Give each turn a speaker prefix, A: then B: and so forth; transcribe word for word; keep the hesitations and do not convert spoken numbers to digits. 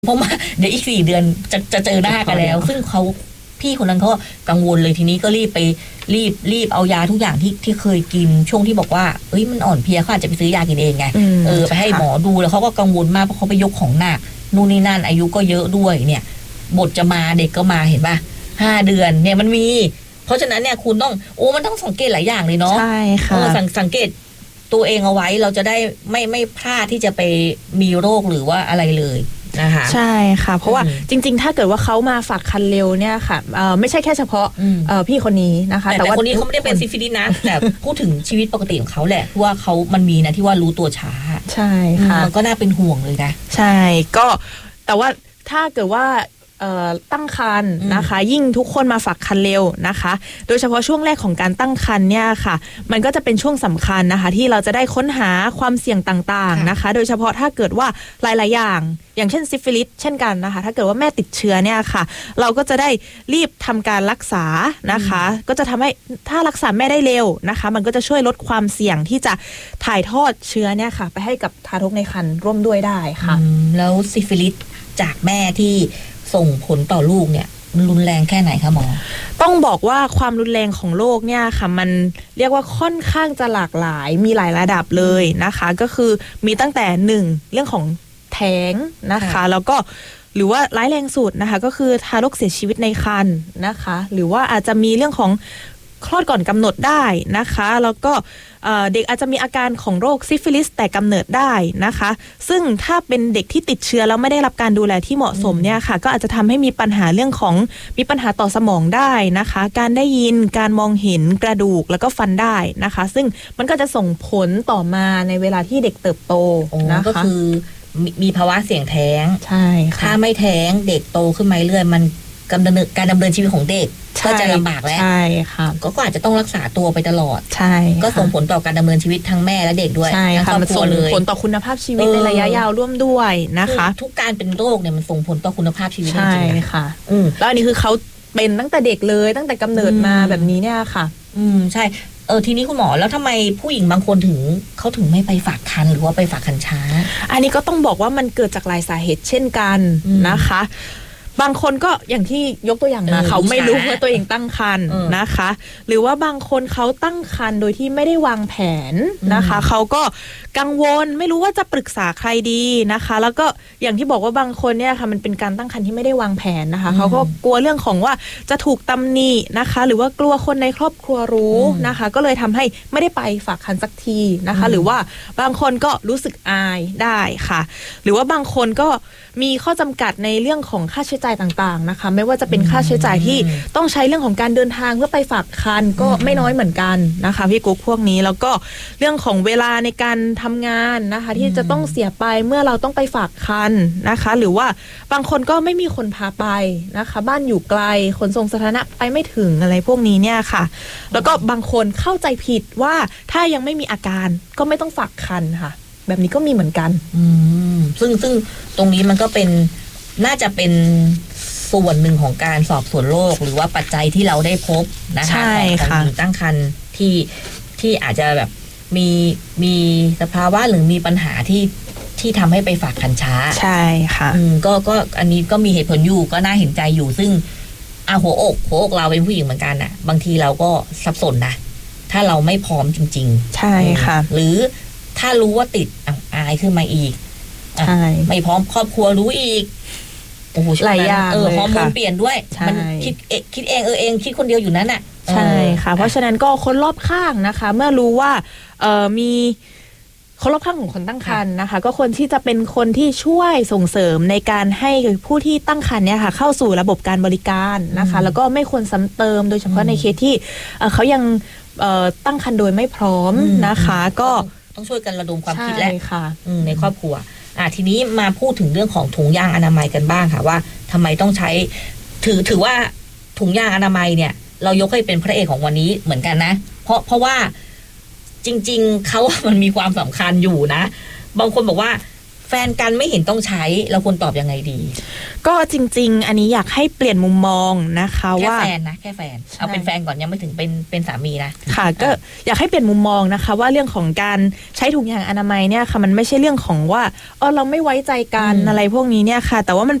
A: เพราะว่าเดี๋ยวอีกสี่เดือนจะจะเจอหน้ากันแล้วซึ่งเขาพี่คนนั้นเขากังวลเลยทีนี้ก็รีบไปรีบรีบเอายาทุกอย่างที่ที่เคยกินช่วงที่บอกว่าเอ้ยมันอ่อนเพลียเขาอาจจะไปซื้อยากินเองไงเออไปให้หมอดูแล้วเขาก็กังวลมากเพราะเขาไปยกของหนักนู่นนี่นั่นอายุก็เยอะด้วยเนี่ยบทจะมาเด็กก็มาเห็นป่ะห้าเดือนเนี่ยมันมีเพราะฉะนั้นเนี่ยคุณต้องโอ้มันต้องสังเกตหลายอย่างเลยเนาะ
B: ใช่ค่ะ
A: สังสังเกตตัวเองเอาไว้เราจะได้ไม่ไม่พลาดที่จะไปมีโรคหรือว่าอะไรเลยนะคะ
B: ใช่ค่ะเพราะว่าจริงๆถ้าเกิดว่าเขามาฝากคันเร็วเนี่ยค่ะไม่ใช่แค่เฉพาะพี่คนนี้นะคะ
A: แต่ว่าคนนี้เขาไม่ได้เป็นซิฟิลิสนะแต่พูดถึงชีวิตปกติของเขาแหละเพราะว่าเขามันมีนะที่ว่ารู้ตัวช้า
B: ใช่ค่ะ
A: มันก็น่าเป็นห่วงเลยนะ
B: ใช่ก็แต่ว่าถ้าเกิดว่าตั้งครรภ์นะคะยิ่งทุกคนมาฝากครรภ์เร็วนะคะโดยเฉพาะช่วงแรกของการตั้งครรภ์เนี่ยค่ะมันก็จะเป็นช่วงสำคัญนะคะที่เราจะได้ค้นหาความเสี่ยงต่างๆนะคะโดยเฉพาะถ้าเกิดว่าหลายๆอย่างอย่างเช่นซิฟิลิสเช่นกันนะคะถ้าเกิดว่าแม่ติดเชื้อเนี่ยค่ะเราก็จะได้รีบทำการรักษานะคะก็จะทำให้ถ้ารักษาแม่ได้เร็วนะคะมันก็จะช่วยลดความเสี่ยงที่จะถ่ายทอดเชื้อเนี่ยค่ะไปให้กับทารกในครรภ์ร่วมด้วยได้ค่ะ
A: แล้วซิฟิลิสจากแม่ที่ส่งผลต่อลูกเนี่ยมันรุนแรงแค่ไหนคะหมอ
B: ต้องบอกว่าความรุนแรงของโรคเนี่ยค่ะมันเรียกว่าค่อนข้างจะหลากหลายมีหลายระดับเลยนะคะก็คือมีตั้งแต่หนึ่งเรื่องของแท้งนะคะแล้วก็หรือว่าร้ายแรงสุดนะคะก็คือทารกเสียชีวิตในครรภ์นะคะหรือว่าอาจจะมีเรื่องของคลอดก่อนกำหนดได้นะคะแล้วก็เด็กอาจจะมีอาการของโรคซิฟิลิสแต่กำเนิดได้นะคะซึ่งถ้าเป็นเด็กที่ติดเชื้อแล้วไม่ได้รับการดูแลที่เหมาะสมเนี่ยค่ะก็อาจจะทำให้มีปัญหาเรื่องของมีปัญหาต่อสมองได้นะคะการได้ยินการมองเห็นกระดูกแล้วก็ฟันได้นะคะซึ่งมันก็จะส่งผลต่อมาในเวลาที่เด็กเติบโตนะคะ
A: ก็คือมีภาวะเสี่ยงแท้ง
B: ใช่ค่ะ
A: ถ้าไม่แท้งเด็กโตขึ้นมาเรื่อยมันการดำเนินการดำเนินชีวิตของเด็กก็จะลำบากแล้ว
B: ใช่ค่ะ
A: ก็อาจจะต้องรักษาตัวไปตลอด
B: ใช่
A: ก็ส่งผลต่อการดำเนินชีวิตทั้งแม่และเด็กด้วย
B: ใช่ค่ะมันส่งผลต่อคุณภาพชีวิตในระยะยาวร่วมด้วยนะคะ
A: ทุกการเป็นโรคเนี่ยมันส่งผลต่อคุณภาพชีวิตจริงๆ
B: ใช่ค่ะแล้วอันนี้คือเขาเป็นตั้งแต่เด็กเลยตั้งแต่กำเนิดมาแบบนี้เนี่ยค่ะ
A: อืมใช่เออทีนี้คุณหมอแล้วทำไมผู้หญิงบางคนถึงเขาถึงไม่ไปฝากครรภ์หรือว่าไปฝากครรภ์ช้า
B: อันนี้ก็ต้องบอกว่ามันเกิดจากหลายสาเหตุเช่นกันนะคะบางคนก็อย่างที่ยกตัวอย่างมาเขาไม่รู้ว่าตัวเองตั้งครรภ์นะคะหรือว่าบางคนเขาตั้งครรภ์โดยที่ไม่ได้วางแผนนะคะเขาก็กังวลไม่รู้ว่าจะปรึกษาใครดีนะคะแล้วก็อย่างที่บอกว่าบางคนเนี่ยค่ะมันเป็นการตั้งครรภ์ที่ไม่ได้วางแผนนะคะเขาก็กลัวเรื่องของว่าจะถูกตำหนินะคะหรือว่ากลัวคนในครอบครัวรู้นะคะก็เลยทำให้ไม่ได้ไปฝากครรภ์สักทีนะคะหรือว่าบางคนก็รู้สึกอายได้ค่ะหรือว่าบางคนก็มีข้อจำกัดในเรื่องของค่าใช้จ่ายต่างๆนะคะไม่ว่าจะเป็นค่าใช้จ่ายที่ต้องใช้เรื่องของการเดินทางเพื่อไปฝากครรภ์ก็ไม่น้อยเหมือนกันนะคะพี่กุ๊กพวกนี้แล้วก็เรื่องของเวลาในการทำงานนะคะที่จะต้องเสียไปเมื่อเราต้องไปฝากครรภ์นะคะหรือว่าบางคนก็ไม่มีคนพาไปนะคะบ้านอยู่ไกลขนส่งสาธารณะไปไม่ถึงอะไรพวกนี้เนี่ยค่ะแล้วก็บางคนเข้าใจผิดว่าถ้ายังไม่มีอาการก็ไม่ต้องฝากครรภ์ค่ะแบบนี้ก็มีเหมือนกัน
A: อืมซึ่งซึ่งตรงนี้มันก็เป็นน่าจะเป็นส่วนหนึ่งของการสอบสวนโรคหรือว่าปัจจัยที่เราได้พบนะคะของหญิงตั้งครรภ์ที่ที่อาจจะแบบมีมีสภาวะหรือมีปัญหาที่ที่ทำให้ไปฝากครรภ์ช้า
B: ใช่ค่ะ
A: อืมก็ก็อันนี้ก็มีเหตุผลอยู่ก็น่าเห็นใจอยู่ซึ่งอ่ะหัวอกหัวอกเราเป็นผู้หญิงเหมือนกันน่ะบางทีเราก็สับสนนะถ้าเราไม่พร้อมจริง
B: ๆใช่ค่ะ
A: หรือถ้ารู้ว่าติดอ่ะอายขึ้นมาอีก
B: ใช่
A: ไม่พร้อมครอบครัวรู้อีกโอ้โห
B: หลายอย่าง
A: เออฮอร์โมนเปลี่ยนด้วยมันคิดเองคิดเองเออเองคิดคนเดียวอยู่นั้นน่ะ
B: ใช่ค่ะเพราะฉะนั้นก็คนรอบข้างนะคะเมื่อรู้ว่าเออมีคนรอบข้างของคนตั้งครรภ์นะคะก็ควรที่จะเป็นคนที่ช่วยส่งเสริมในการให้ผู้ที่ตั้งครรภ์เนี่ยค่ะเข้าสู่ระบบการบริการนะคะแล้วก็ไม่ควรซ้ำเติมโดยเฉพาะในเคสที่เขายังตั้งครรภ์โดยไม่พร้อมนะคะก็
A: ต้องช่วยกันระดมความคิดและ
B: ค่ะ
A: ในครอบครัวอ่ะทีนี้มาพูดถึงเรื่องของถุงยางอนามัยกันบ้างค่ะว่าทำไมต้องใช้ถือถือว่าถุงยางอนามัยเนี่ยเรายกให้เป็นพระเอกของวันนี้เหมือนกันนะเพราะเพราะว่าจริงๆเขามันมีความสำคัญอยู่นะบางคนบอกว่าแฟนกันไม่เห็นต้องใช้เราควรตอบยังไงดี
B: ก็จริงๆอันนี้อยากให้เปลี่ยนมุมมองนะคะว่า
A: แค่แฟนนะแค่แฟนเอาเป็นแฟนก่อนยังไม่ถึงเป็นเป็นสามีนะ
B: ค่ะก็อยากให้เปลี่ยนมุมมองนะคะว่าเรื่องของการใช้ถุงยางอนามัยเนี่ยค่ะมันไม่ใช่เรื่องของว่าเออเราไม่ไว้ใจกันอะไรพวกนี้เนี่ยค่ะแต่ว่ามัน